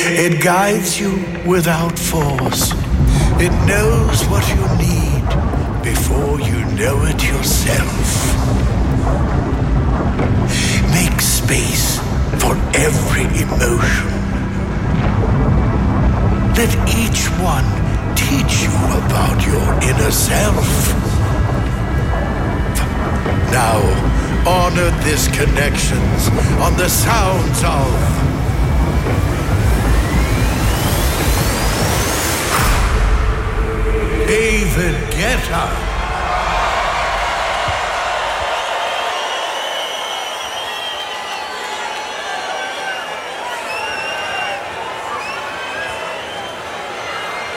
It guides you without force. It knows what you need before you know it yourself. Make space for every emotion. Let each one teach you about your inner self. Now, honor these connections on the sounds of David Guetta.